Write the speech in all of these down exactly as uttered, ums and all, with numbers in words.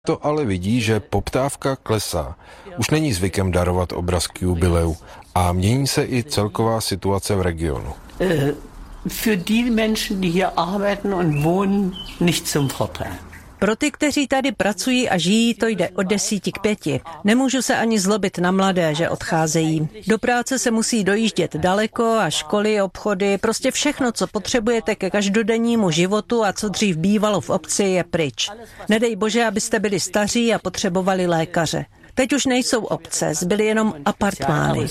To ale vidí, že poptávka klesá. Už není zvykem darovat obraz k jubileu a mění se i celková situace v regionu. Für die Menschen, die hier arbeiten und wohnen, nicht zum Vorteil. Pro ty, kteří tady pracují a žijí, to jde od desíti k pěti. Nemůžu se ani zlobit na mladé, že odcházejí. Do práce se musí dojíždět daleko a školy, obchody, prostě všechno, co potřebujete ke každodennímu životu a co dřív bývalo v obci, je pryč. Nedej bože, abyste byli staří a potřebovali lékaře. Teď už nejsou obce, zbyly jenom apartmány.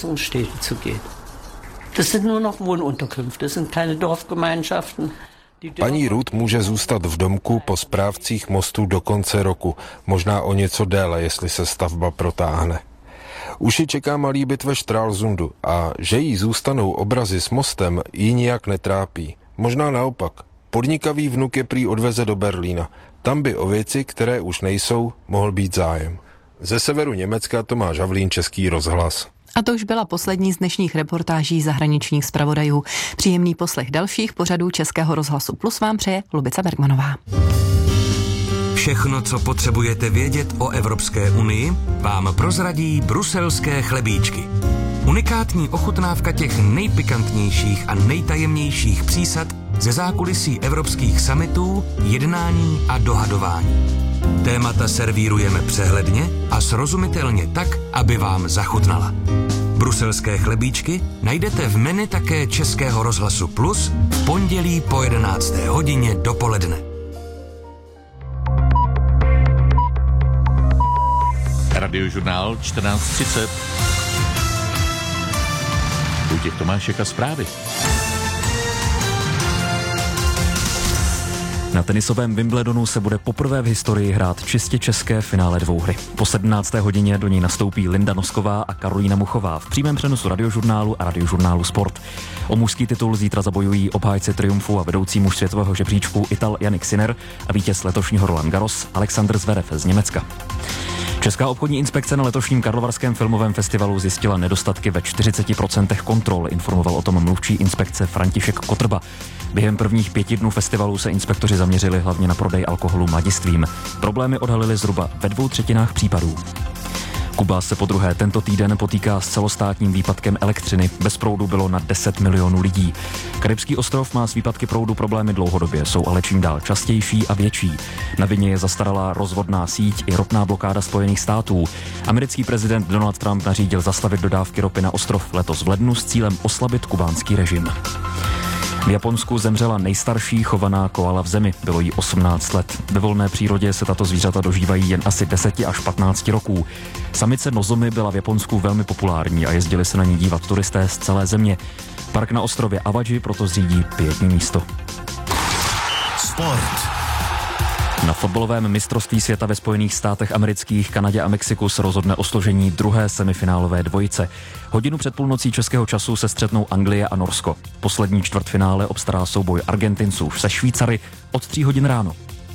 Das sind nur noch Wohnunterkünfte, das sind keine Dorfgemeinschaften. Paní Ruth může zůstat v domku po správcích mostu do konce roku, možná o něco déle, jestli se stavba protáhne. Už ji čeká malý byt ve Stralsundu a že jí zůstanou obrazy s mostem, ji nijak netrápí. Možná naopak. Podnikavý vnuk je prý odveze do Berlína. Tam by o věci, které už nejsou, mohl být zájem. Ze severu Německa Tomáš Havlín, Český rozhlas. A to už byla poslední z dnešních reportáží zahraničních zpravodajů. Příjemný poslech dalších pořadů Českého rozhlasu Plus vám přeje Lubica Bergmanová. Všechno, co potřebujete vědět o Evropské unii, vám prozradí bruselské chlebíčky. Unikátní ochutnávka těch nejpikantnějších a nejtajemnějších přísad ze zákulisí evropských summitů, jednání a dohadování. Témata servírujeme přehledně a srozumitelně tak, aby vám zachutnala. Bruselské chlebíčky najdete v menu také Českého rozhlasu Plus v pondělí po jedenácté hodině dopoledne. Radiožurnál čtrnáct třicet. Vojtěch Tomášek a zprávy. Na tenisovém Wimbledonu se bude poprvé v historii hrát čistě české finále dvouhry. Po sedmnácté hodině do něj nastoupí Linda Nosková a Karolína Muchová v přímém přenosu Radiožurnálu a Radiožurnálu Sport. O mužský titul zítra zabojují obhájci triumfu a vedoucí muž světového žebříčku Ital Jannik Sinner a vítěz letošního Roland Garros Alexander Zverev z Německa. Česká obchodní inspekce na letošním Karlovarském filmovém festivalu zjistila nedostatky ve čtyřiceti procentech kontrol, informoval o tom mluvčí inspekce František Kotrba. Během prvních pěti dnů festivalu se inspektoři zaměřili hlavně na prodej alkoholu mladistvým. Problémy odhalili zhruba ve dvou třetinách případů. Kuba se podruhé tento týden potýká s celostátním výpadkem elektřiny. Bez proudu bylo na deset milionů lidí. Karibský ostrov má s výpadky proudu problémy dlouhodobě, jsou ale čím dál častější a větší. Na vině je zastaralá rozvodná síť i ropná blokáda Spojených států. Americký prezident Donald Trump nařídil zastavit dodávky ropy na ostrov letos v lednu s cílem oslabit kubánský režim. V Japonsku zemřela nejstarší chovaná koala v zemi, bylo jí osmnáct let. Ve volné přírodě se tato zvířata dožívají jen asi deset až patnáct roků. Samice Nozomi byla v Japonsku velmi populární a jezdili se na ní dívat turisté z celé země. Park na ostrově Awaji proto zřídí pietní místo. Sport. Na fotbalovém mistrovství světa ve Spojených státech amerických, Kanadě a Mexiku se rozhodne o složení druhé semifinálové dvojice. Hodinu před půlnocí českého času se střetnou Anglie a Norsko. Poslední čtvrtfinále obstará souboj Argentinců se Švýcary od tří hodin ráno.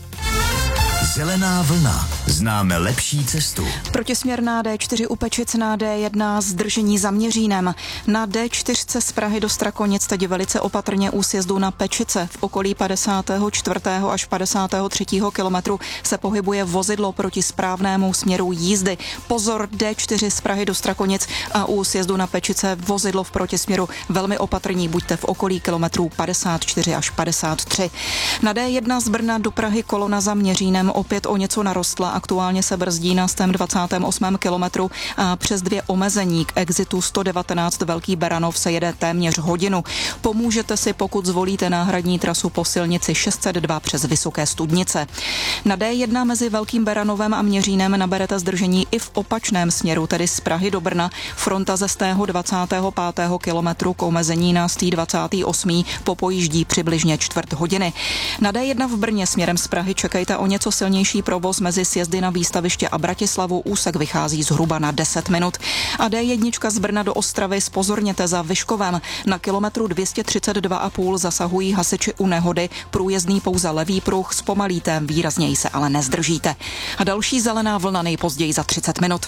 Zelená vlna. Známe lepší cestu. Protisměrná D čtyři u Pečic na D jedna zdržení za Měřínem. Na D čtyři z Prahy do Strakonic teď velice opatrně u sjezdu na Pečice. V okolí padesátého čtvrtého až padesátého třetího kilometru se pohybuje vozidlo proti správnému směru jízdy. Pozor, D čtyři z Prahy do Strakonic a u sjezdu na Pečice vozidlo v protisměru velmi opatrní. Buďte v okolí kilometrů padesát čtyři až padesát tři. Na D jedna z Brna do Prahy kolona za Měřínem opět o něco narostla. Aktuálně se brzdí na sto dvacátém osmém kilometru a přes dvě omezení. K exitu sto devatenáct Velký Beranov se jede téměř hodinu. Pomůžete si, pokud zvolíte náhradní trasu po silnici šest set dva přes Vysoké Studnice. Na D jedna mezi Velkým Beranovem a Měřínem naberete zdržení i v opačném směru, tedy z Prahy do Brna. Fronta ze sto dvacátého pátého kilometru k omezení na sto dvacátém osmém popojíždí přibližně čtvrt hodiny. Na D jedna v Brně směrem z Prahy čekejte o něco silnější provoz mezi sjezdy na Výstaviště a Bratislavu. Úsek vychází zhruba na deset minut. A D jedna z Brna do Ostravy zpozorněte za Vyškovem. Na kilometru dvě stě třicet dva a půl zasahují hasiči u nehody. Průjezdný pouze levý pruh, zpomalíte, výrazněji se ale nezdržíte. A další zelená vlna nejpozději za třicet minut.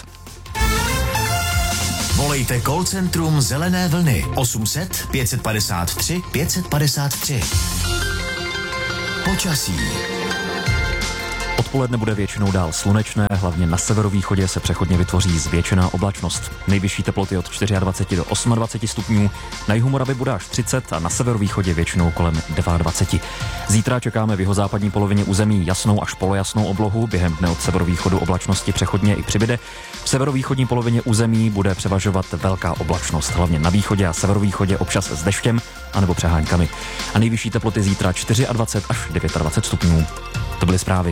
Volejte call centrum Zelené vlny osm set pět set padesát tři pět set padesát tři. Počasí. Od Odpoledne bude většinou dál slunečné, hlavně na severovýchodě se přechodně vytvoří zvětšená oblačnost. Nejvyšší teploty od dvacet čtyři do dvaceti osmi stupňů, na jihu Moravy bude až třicet a na severovýchodě většinou kolem dvacet dva. Zítra čekáme v jihozápadní polovině území jasnou až polojasnou oblohu, během dne od severovýchodu oblačnosti přechodně i přibyde. V severovýchodní polovině území bude převažovat velká oblačnost, hlavně na východě a severovýchodě občas s deštěm anebo přeháňkami. A nejvyšší teploty zítra dvacet čtyři až dvacet devět stupňů. To byly zprávy.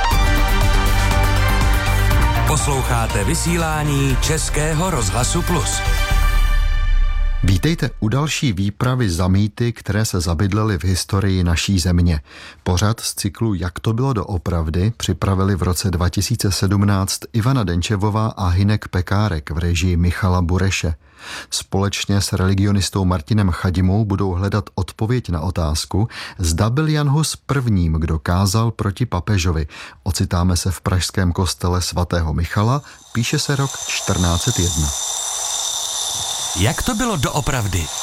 Posloucháte vysílání Českého rozhlasu Plus. Vítejte u další výpravy za mýty, které se zabydlely v historii naší země. Pořad z cyklu Jak to bylo doopravdy připravili v roce dva tisíce sedmnáct Ivana Denčevová a Hynek Pekárek v režii Michala Bureše. Společně s religionistou Martinem Chadimou budou hledat odpověď na otázku, zda byl Jan Hus prvním, kdo kázal proti papežovi. Ocitáme se v pražském kostele svatého Michala, píše se rok čtrnáct set jedna. Jak to bylo doopravdy?